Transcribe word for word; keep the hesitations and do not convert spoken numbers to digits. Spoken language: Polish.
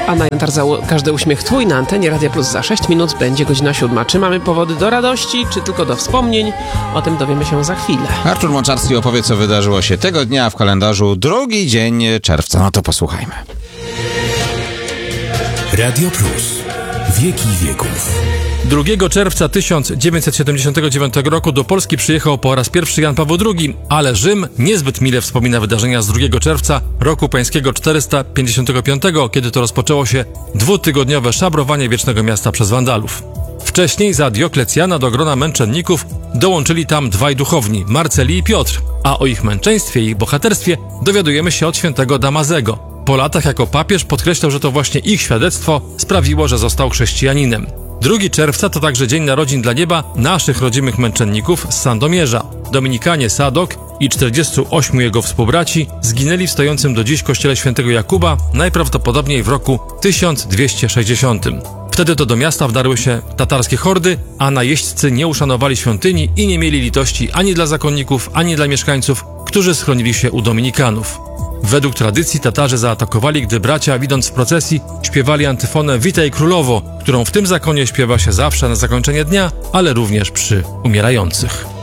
Anna Jantar, za każdy uśmiech twój na antenie Radia Plus. Za sześć minut będzie godzina siódma. Czy mamy powody do radości, czy tylko do wspomnień? O tym dowiemy się za chwilę. Artur Moczarski opowie, co wydarzyło się tego dnia w kalendarzu, drugi dzień czerwca. No to posłuchajmy. Radio Plus. Wieki wieków. drugiego czerwca tysiąc dziewięćset siedemdziesiątego dziewiątego roku do Polski przyjechał po raz pierwszy Jan Paweł drugi, ale Rzym niezbyt mile wspomina wydarzenia z drugiego czerwca roku pańskiego czterysta pięćdziesiątego piątego, kiedy to rozpoczęło się dwutygodniowe szabrowanie Wiecznego Miasta przez Wandalów. Wcześniej za Dioklecjana do grona męczenników dołączyli tam dwaj duchowni, Marceli i Piotr, a o ich męczeństwie i ich bohaterstwie dowiadujemy się od świętego Damazego. Po latach jako papież podkreślał, że to właśnie ich świadectwo sprawiło, że został chrześcijaninem. drugiego czerwca to także dzień narodzin dla nieba naszych rodzimych męczenników z Sandomierza. Dominikanie Sadok i czterdziestu ośmiu jego współbraci zginęli w stojącym do dziś kościele świętego Jakuba, najprawdopodobniej w roku tysiąc dwieście sześćdziesiątym. Wtedy to do miasta wdarły się tatarskie hordy, a najeźdźcy nie uszanowali świątyni i nie mieli litości ani dla zakonników, ani dla mieszkańców, którzy schronili się u Dominikanów. Według tradycji Tatarzy zaatakowali, gdy bracia, widząc w procesji, śpiewali antyfonę Witaj Królowo, którą w tym zakonie śpiewa się zawsze na zakończenie dnia, ale również przy umierających.